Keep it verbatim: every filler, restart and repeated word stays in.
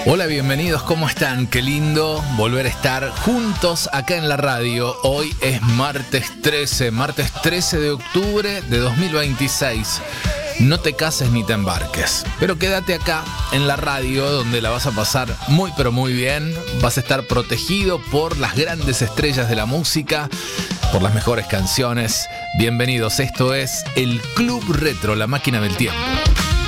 Hola, bienvenidos, ¿cómo están? Qué lindo volver a estar juntos acá en la radio. Hoy es martes trece, martes trece de octubre de dos mil veintiséis. No te cases ni te embarques, pero quédate acá en la radio donde la vas a pasar muy pero muy bien. Vas a estar protegido por las grandes estrellas de la música, por las mejores canciones. Bienvenidos, esto es el Club Retro, la máquina del tiempo.